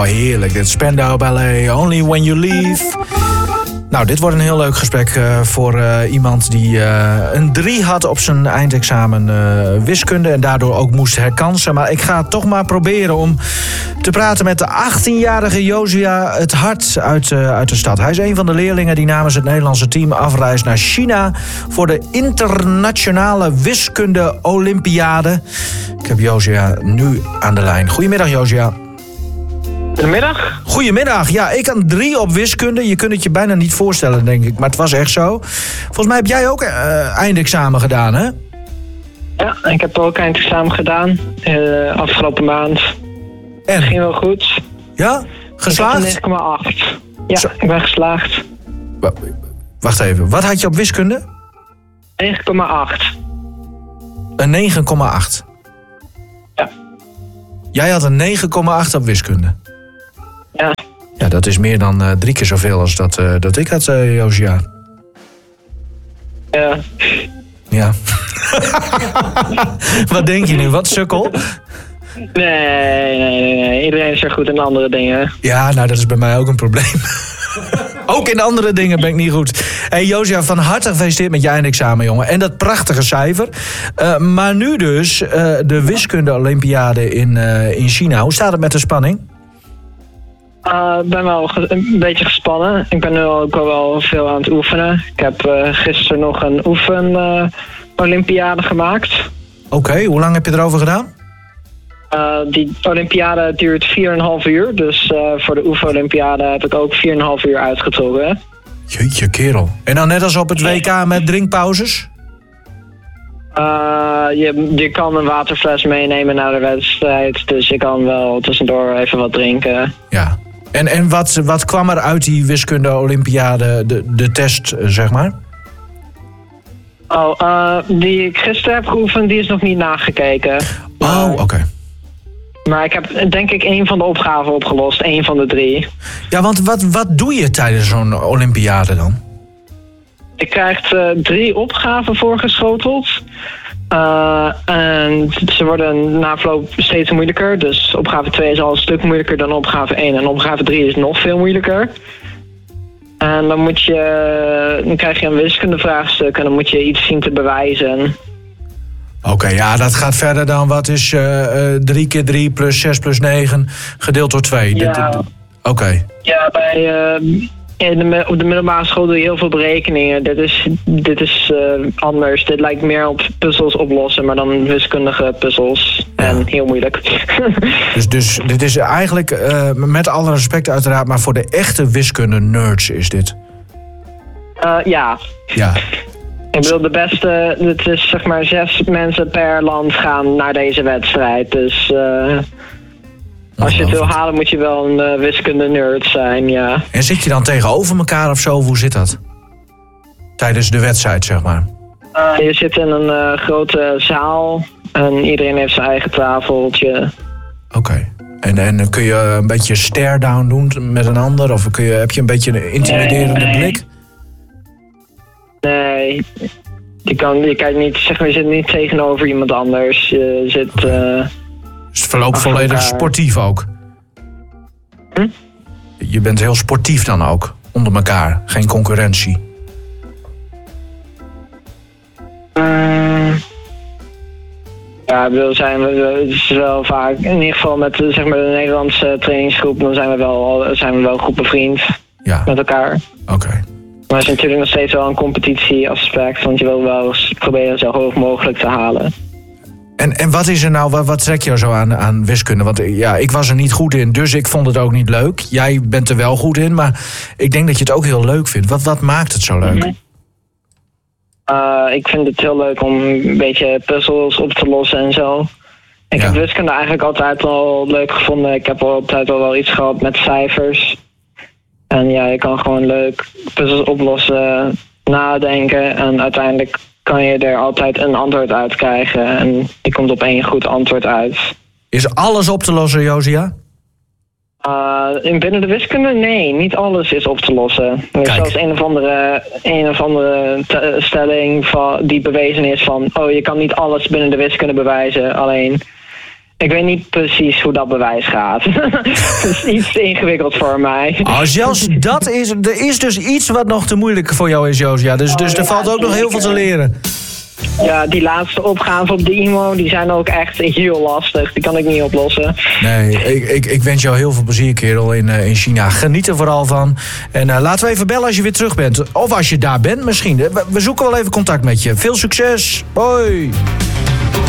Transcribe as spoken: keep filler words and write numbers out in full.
Oh, heerlijk, dit Spandau Ballet, Only When You Leave. Nou, dit wordt een heel leuk gesprek uh, voor uh, iemand die uh, een drie had op zijn eindexamen uh, wiskunde en daardoor ook moest herkansen. Maar ik ga toch maar proberen om te praten met de achttienjarige Josia het Hart uit, uh, uit de stad. Hij is een van de leerlingen die namens het Nederlandse team afreist naar China voor de internationale wiskunde Olympiade. Ik heb Josia nu aan de lijn. Goedemiddag, Josia. Goedemiddag. Goedemiddag. Ja, ik had drie op wiskunde. Je kunt het je bijna niet voorstellen, denk ik. Maar het was echt zo. Volgens mij heb jij ook uh, eindexamen gedaan, hè? Ja, ik heb ook eindexamen gedaan. Uh, afgelopen maand. En? Het ging wel goed. Ja? Geslaagd? negen komma acht. Ja, zo. Ik ben geslaagd. W- Wacht even. Wat had je op wiskunde? negen komma acht. Een negen komma acht. Ja. Jij had een negen komma acht op wiskunde. Ja. Ja, dat is meer dan uh, drie keer zoveel als dat, uh, dat ik had, uh, Josia. Ja. Ja. Wat denk je nu? Wat sukkel? Nee, nee, nee, nee. Iedereen is er goed in andere dingen. Ja, nou, dat is bij mij ook een probleem. Ook in andere dingen ben ik niet goed. Hey Josia, van harte gefeliciteerd met je eindexamen, jongen. En dat prachtige cijfer. Uh, maar nu dus uh, de wiskunde-olympiade in, uh, in China. Hoe staat het met de spanning? Ik uh, ben wel ge- een beetje gespannen. Ik ben nu ook wel veel aan het oefenen. Ik heb uh, gisteren nog een oefen-olympiade uh, gemaakt. Oké, okay, hoe lang heb je erover gedaan? Uh, die olympiade duurt vier komma vijf uur. Dus uh, voor de oefen-olympiade heb ik ook vier komma vijf uur uitgetrokken. Jeetje, kerel. En dan net als op het W K met drinkpauzes? Uh, je, je kan een waterfles meenemen naar de wedstrijd. Dus je kan wel tussendoor even wat drinken. Ja. En, en wat, wat kwam er uit die wiskunde-olympiade, de, de test, zeg maar? Oh, uh, die ik gisteren heb geoefend, die is nog niet nagekeken. Oh, oké. Okay. Maar ik heb denk ik één van de opgaven opgelost. één van de drie. Ja, want wat, wat doe je tijdens zo'n olympiade dan? Je krijgt uh, drie opgaven voorgeschoteld. Uh, en ze worden na verloop steeds moeilijker. Dus opgave twee is al een stuk moeilijker dan opgave één. En opgave drie is nog veel moeilijker. En dan, moet je, dan krijg je een wiskundevraagstuk en dan moet je iets zien te bewijzen. Oké, okay, ja, dat gaat verder dan wat is uh, uh, drie keer drie plus zes plus negen gedeeld door twee. Ja. Oké. Okay. Ja, bij, uh, in de, op de middelbare school doe je heel veel berekeningen. Dit is, dit is uh, anders. Dit lijkt meer op puzzels oplossen, maar dan wiskundige puzzels. Ja. En heel moeilijk. dus, dus dit is eigenlijk, uh, met alle respect uiteraard, maar voor de echte wiskunde-nerds is dit? Uh, ja. Ja. Ik bedoel, de beste, het is zeg maar zes mensen per land gaan naar deze wedstrijd. Dus uh, als je het wil halen moet je wel een uh, wiskunde-nerd zijn, ja. En zit je dan tegenover elkaar of zo? Hoe zit dat? Tijdens de wedstrijd, zeg maar. Uh, je zit in een uh, grote zaal en iedereen heeft zijn eigen tafeltje. Oké. Okay. En, en kun je een beetje stare-down doen met een ander? Of kun je, heb je een beetje een intimiderende nee, nee. blik? Nee, je, kan, je, kijkt niet, zeg maar, je zit niet tegenover iemand anders. Je zit... Uh, dus het verloopt volledig elkaar. Sportief ook? Hm? Je bent heel sportief dan ook, onder elkaar. Geen concurrentie? Uh, ja, ik bedoel, zijn we, het is wel vaak... In ieder geval met zeg maar, de Nederlandse trainingsgroep... dan zijn we wel, zijn we wel goed bevriend ja. met elkaar. Oké. Okay. Maar het is natuurlijk nog steeds wel een competitieaspect, want je wil wel eens proberen zo hoog mogelijk te halen. En, en wat is er nou, wat, wat trek je zo aan, aan wiskunde? Want ja, ik was er niet goed in, dus ik vond het ook niet leuk. Jij bent er wel goed in, maar ik denk dat je het ook heel leuk vindt. Wat, wat maakt het zo leuk? Mm-hmm. Uh, ik vind het heel leuk om een beetje puzzels op te lossen en zo. Ik ja. heb wiskunde eigenlijk altijd al leuk gevonden. Ik heb altijd al wel iets gehad met cijfers. En ja, je kan gewoon leuk puzzels oplossen, nadenken en uiteindelijk kan je er altijd een antwoord uit krijgen. En je komt op één goed antwoord uit. Is alles op te lossen, Josia? Uh, in binnen de wiskunde? Nee, niet alles is op te lossen. Er is zelfs een of andere, een of andere te- stelling van, die bewezen is van... oh, je kan niet alles binnen de wiskunde bewijzen, alleen... Ik weet niet precies hoe dat bewijs gaat. Het is iets te ingewikkeld voor mij. Oh, zelfs dat is... Er is dus iets wat nog te moeilijk voor jou is, Josia. Dus, dus er valt ook nog heel veel te leren. Ja, die laatste opgaven op de I M O, die zijn ook echt heel lastig. Die kan ik niet oplossen. Nee, ik, ik, ik wens jou heel veel plezier, kerel, in, uh, in China. Geniet er vooral van. En uh, laten we even bellen als je weer terug bent. Of als je daar bent misschien. We, we zoeken wel even contact met je. Veel succes. Hoi.